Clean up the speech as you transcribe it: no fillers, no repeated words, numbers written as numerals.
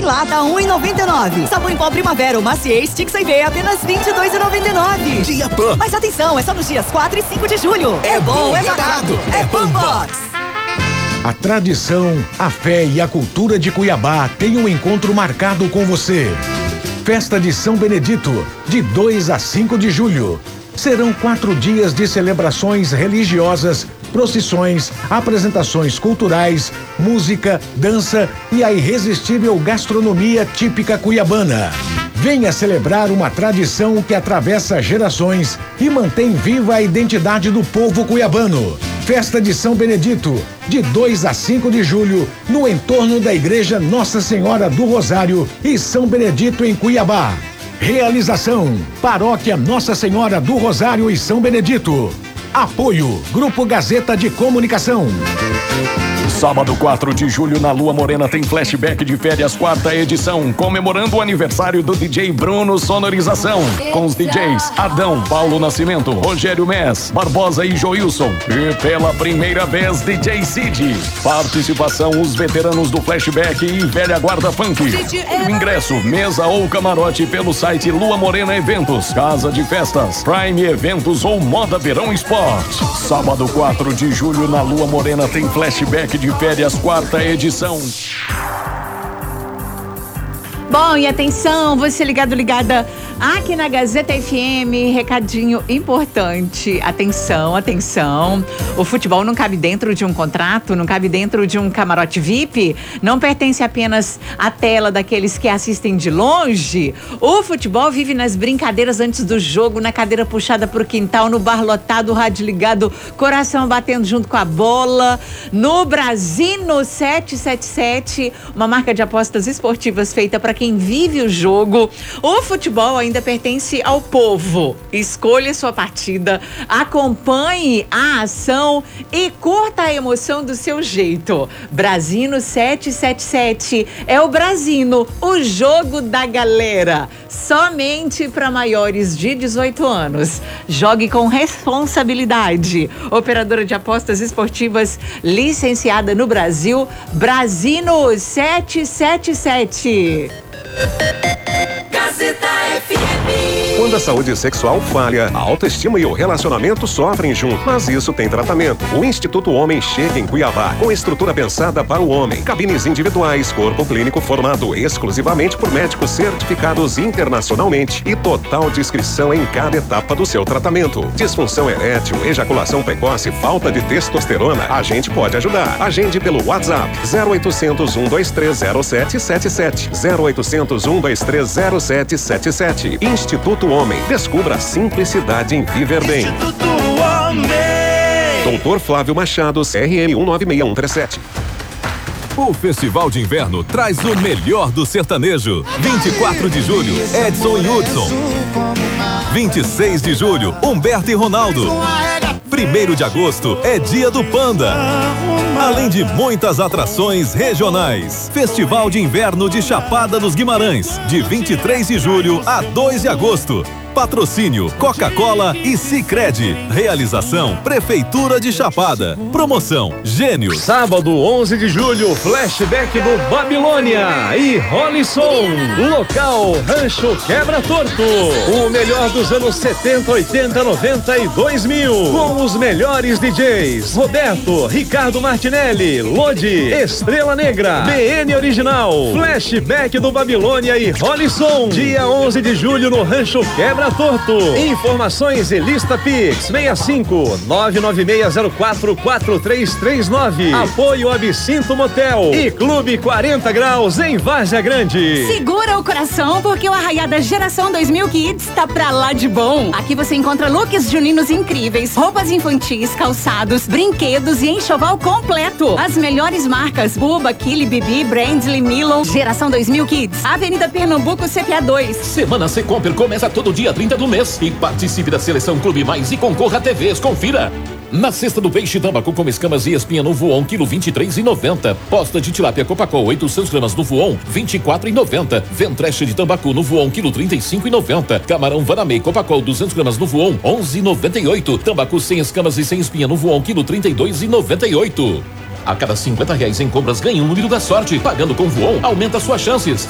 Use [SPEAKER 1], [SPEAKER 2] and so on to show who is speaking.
[SPEAKER 1] em lata, R$1,99. Sabão em pó Primavera ou Maciez Stick Sem V, apenas R$22,99.
[SPEAKER 2] Dia Pan.
[SPEAKER 1] Mas atenção, é só nos dias 4 e 5 de julho. É bom, é barato, é Panbox.
[SPEAKER 3] A tradição, a fé e a cultura de Cuiabá têm um encontro marcado com você. Festa de São Benedito, de 2 a 5 de julho. Serão 4 dias de celebrações religiosas, procissões, apresentações culturais, música, dança e a irresistível gastronomia típica cuiabana. Venha celebrar uma tradição que atravessa gerações e mantém viva a identidade do povo cuiabano. Festa de São Benedito, de 2 a 5 de julho, no entorno da Igreja Nossa Senhora do Rosário e São Benedito em Cuiabá. Realização: Paróquia Nossa Senhora do Rosário e São Benedito. Apoio: Grupo Gazeta de Comunicação.
[SPEAKER 4] Sábado 4 de julho na Lua Morena tem flashback de férias 4ª edição, comemorando o aniversário do DJ Bruno Sonorização, com os DJs Adão, Paulo Nascimento, Rogério Mess, Barbosa e Joilson. E pela primeira vez DJ Cid. Participação os veteranos do flashback e velha guarda funk. O ingresso, mesa ou camarote pelo site Lua Morena Eventos, Casa de Festas, Prime Eventos ou Moda Verão Sport. Sábado 4 de julho na Lua Morena tem flashback de férias 4ª edição.
[SPEAKER 5] Bom, e atenção, você ligada aqui na Gazeta FM, recadinho importante. Atenção, atenção. O futebol não cabe dentro de um contrato, não cabe dentro de um camarote VIP, não pertence apenas à tela daqueles que assistem de longe. O futebol vive nas brincadeiras antes do jogo, na cadeira puxada pro quintal, no bar lotado, rádio ligado, coração batendo junto com a bola. No Brasino 777, uma marca de apostas esportivas feita para quem vive o jogo. O futebol ainda pertence ao povo. Escolha sua partida, acompanhe a ação e curta a emoção do seu jeito. Brasino 777 é o Brasino, o jogo da galera. Somente para maiores de 18 anos. Jogue com responsabilidade. Operadora de apostas esportivas licenciada no Brasil, Brasino 777.
[SPEAKER 6] Gazeta FM.
[SPEAKER 7] Quando a saúde sexual falha, a autoestima e o relacionamento sofrem junto. Mas isso tem tratamento. O Instituto Homem chega em Cuiabá, com estrutura pensada para o homem. Cabines individuais, corpo clínico formado exclusivamente por médicos certificados internacionalmente e total discrição em cada etapa do seu tratamento. Disfunção erétil, ejaculação precoce, falta de testosterona, a gente pode ajudar. Agende pelo WhatsApp 0800 123 0777 0800 123 0777. Instituto Homem. Descubra a simplicidade em viver bem.
[SPEAKER 6] Instituto Homem.
[SPEAKER 7] Dr. Flávio Machado, CRM 196137.
[SPEAKER 8] O Festival de Inverno traz o melhor do sertanejo. 24 de julho, Edson e Hudson. 26 de julho, Humberto e Ronaldo. 1º de agosto é Dia do Panda. Além de muitas atrações regionais. Festival de Inverno de Chapada dos Guimarães, de 23 de julho a 2 de agosto. Patrocínio Coca-Cola e Sicredi. Realização Prefeitura de Chapada. Promoção Gênios.
[SPEAKER 9] Sábado 11 de julho, flashback do Babilônia e Rolisson. Local Rancho Quebra Torto. O melhor dos anos 70, 80, 90 e 2000. Com os melhores DJs: Roberto, Ricardo Martinelli, Lodi, Estrela Negra, BN Original. Flashback do Babilônia e Rolisson. Dia 11 de julho no Rancho Quebra Torto. Informações e lista Pix 65 99604 4339. Apoio Absinto Motel e Clube 40 Graus em Várzea Grande.
[SPEAKER 10] Segura o coração porque o Arraiada Geração 2000 Kids tá pra lá de bom. Aqui você encontra looks juninos incríveis, roupas infantis, calçados, brinquedos e enxoval completo. As melhores marcas: Buba, Kili, Bibi, Brandly, Milon. Geração 2000 Kids, Avenida Pernambuco, CPA 2.
[SPEAKER 11] Semana Secomper começa todo dia 30 do mês e participe da Seleção Clube Mais e concorra a TVs. Confira. Na cesta do peixe, tambacu com escamas e espinha no voon, quilo 23,90. Posta de tilápia Copacol, 800 gramas no voon, 24,90. Ventreche de tambacu no voon, quilo 35,90. Camarão Vanamei Copacol, 200 gramas no voon, 11,98. Tambacu sem escamas e sem espinha no voon, quilo 32,98. A cada R$50 em compras ganhe um número da sorte. Pagando com Voon, aumenta suas chances.